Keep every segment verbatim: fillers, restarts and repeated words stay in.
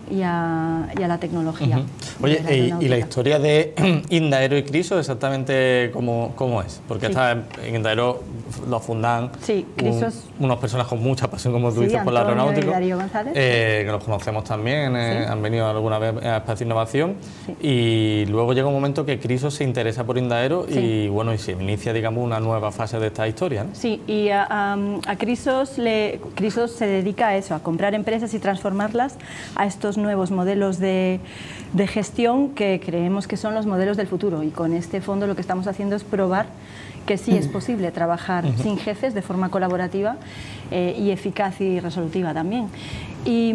y a, y a la tecnología. Uh-huh. Oye, la y, y la historia de Indaero y Criso, exactamente cómo, cómo es, porque sí. esta, en Indaero lo fundan sí, Crisos, un, unas personas con mucha pasión, como tú sí, dices, por la aeronáutica, eh, que los conocemos también, eh, sí. han venido alguna vez a Espacio Innovación, sí. y luego llega un momento que Criso se interesa por Indaero sí. y bueno, y se inicia, digamos, una nueva fase de esta historia, ¿no? Sí, y a, a, a Crisos, le, Crisos se dedica a eso, a comprar empresas y transformarlas a estos nuevos modelos de, de gestión que creemos que son los modelos del futuro, y con este fondo lo que estamos haciendo es probar que sí es posible trabajar uh-huh. sin jefes, de forma colaborativa eh, y eficaz y resolutiva también. Y,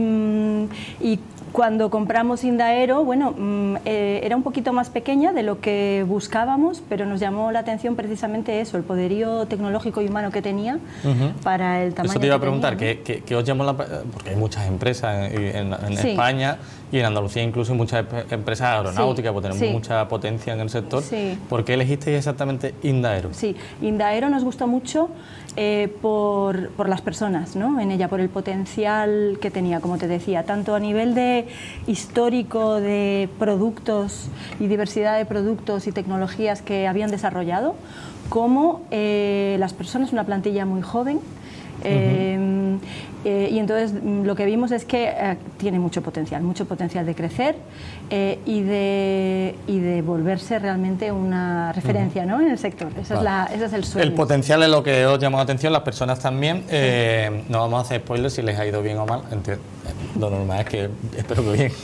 y cuando compramos Indaero, bueno, eh, era un poquito más pequeña de lo que buscábamos, pero nos llamó la atención precisamente eso, el poderío tecnológico y humano que tenía uh-huh. para el tamaño. Eso te iba a preguntar, tenía, ¿no? ¿qué, qué os llamó la porque hay muchas empresas en, en, en sí. España y en Andalucía incluso hay muchas empresas aeronáuticas, sí. porque tenemos sí. mucha potencia en el sector. Sí. ¿Por qué elegisteis exactamente Indaero? Sí, Indaero nos gustó mucho eh, por, por las personas, ¿no? En ella, por el potencial que tenía, como te decía, tanto a nivel de histórico de productos y diversidad de productos y tecnologías que habían desarrollado, como eh, las personas, una plantilla muy joven. Eh, uh-huh. eh, y entonces lo que vimos es que eh, tiene mucho potencial, mucho potencial de crecer eh, y, de, y de volverse realmente una referencia uh-huh. ¿no? en el sector. Esa vale. es la, ese es el sueño. El potencial es lo que os llamó la atención, las personas también. Sí. Eh, no vamos a hacer spoilers si les ha ido bien o mal. Entiendo. Lo normal es que espero que bien.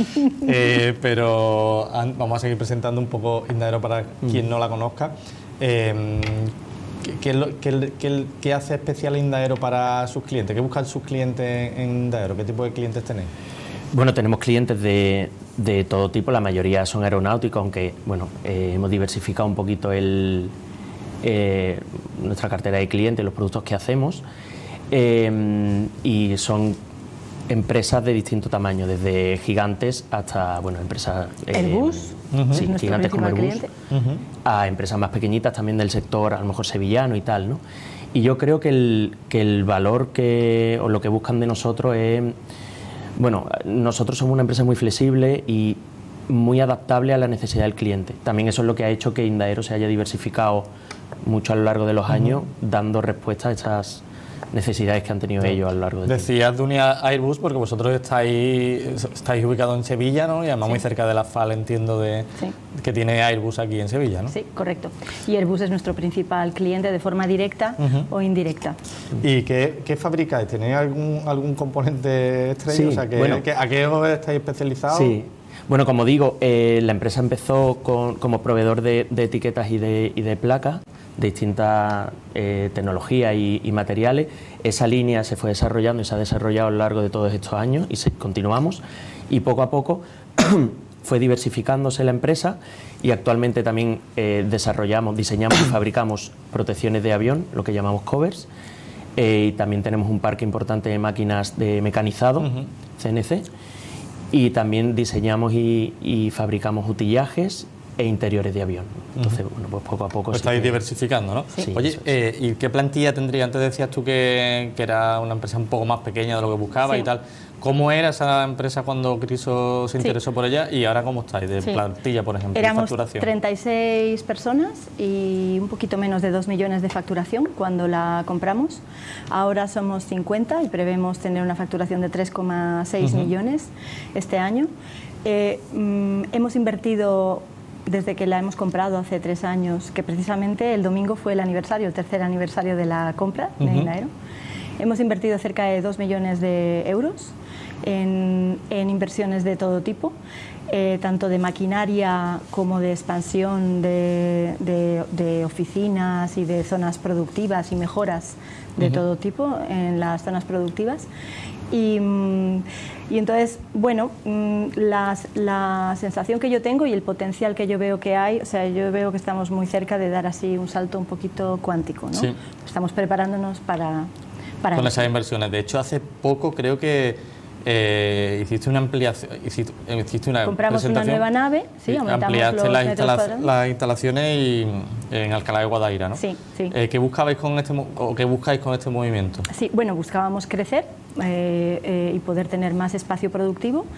eh, pero vamos a seguir presentando un poco Indaero para uh-huh. quien no la conozca. Eh, ¿Qué, qué, qué, ¿Qué hace especial Indaero para sus clientes? ¿Qué buscan sus clientes en Indaero? ¿Qué tipo de clientes tenéis? Bueno, tenemos clientes de, de todo tipo, la mayoría son aeronáuticos, aunque bueno, eh, hemos diversificado un poquito el, eh, nuestra cartera de clientes, los productos que hacemos, eh, y son empresas de distinto tamaño, desde gigantes hasta bueno, empresas... Eh, Airbus. Uh-huh. Sí, gigantes como Airbus, uh-huh. a empresas más pequeñitas también del sector, a lo mejor sevillano y tal, ¿no? Y yo creo que el, que el valor que, o lo que buscan de nosotros es... Bueno, nosotros somos una empresa muy flexible y muy adaptable a la necesidad del cliente. También eso es lo que ha hecho que Indaero se haya diversificado mucho a lo largo de los uh-huh. años, dando respuesta a estas necesidades que han tenido sí. ellos a lo largo del tiempo. Decías de unir a Airbus porque vosotros estáis, estáis ubicados en Sevilla, ¿no? Y además sí. muy cerca de la F A L, entiendo, de, sí. que tiene Airbus aquí en Sevilla, ¿no? Sí, correcto. Y Airbus es nuestro principal cliente de forma directa uh-huh. o indirecta. ¿Y qué, qué fabricáis? ¿Tenéis algún, algún componente estrella? Sí, o sea, ¿qué, bueno, ¿qué, ¿a qué os estáis especializados? Sí. Bueno, como digo, eh, la empresa empezó con, como proveedor de, de etiquetas y de, y de placas de distintas eh, tecnologías y, y materiales. Esa línea se fue desarrollando y se ha desarrollado a lo largo de todos estos años y se, continuamos, y poco a poco fue diversificándose la empresa y actualmente también eh, desarrollamos, diseñamos y fabricamos protecciones de avión, lo que llamamos covers, eh, y también tenemos un parque importante de máquinas de mecanizado, uh-huh. C N C, y también diseñamos y, y fabricamos utillajes e interiores de avión. Entonces, uh-huh. bueno, pues poco a poco... Pues estáis que... diversificando, ¿no? Sí. Oye, eh, ¿y qué plantilla tendría? Antes decías tú que, que era una empresa un poco más pequeña de lo que buscaba sí. y tal. ¿Cómo era esa empresa cuando Criso se interesó sí. por ella y ahora cómo estáis de sí. plantilla, por ejemplo, Éramos de facturación? treinta y seis personas y un poquito menos de dos millones de facturación cuando la compramos. Ahora somos cincuenta y prevemos tener una facturación de tres coma seis uh-huh. millones este año. Eh, mm, hemos invertido desde que la hemos comprado hace tres años, que precisamente el domingo fue el aniversario, el tercer aniversario de la compra uh-huh. de Indaero. Hemos invertido cerca de dos millones de euros en, en inversiones de todo tipo, eh, tanto de maquinaria como de expansión de, de, de oficinas y de zonas productivas y mejoras de uh-huh. todo tipo en las zonas productivas. Y, y entonces, bueno, la, la sensación que yo tengo y el potencial que yo veo que hay, o sea, yo veo que estamos muy cerca de dar así un salto un poquito cuántico, ¿no? Sí. Estamos preparándonos para... para Con eso. esas inversiones. De hecho, hace poco creo que eh, hiciste una ampliación, hiciste, hiciste una Compramos presentación, una nueva nave, sí, aumentamos ampliaste los las, metros instala las instalaciones y, en Alcalá de Guadaira, ¿no? Sí, sí. Eh, ¿Qué buscabais con este o qué buscáis con este movimiento? Sí, bueno, buscábamos crecer eh, eh, y poder tener más espacio productivo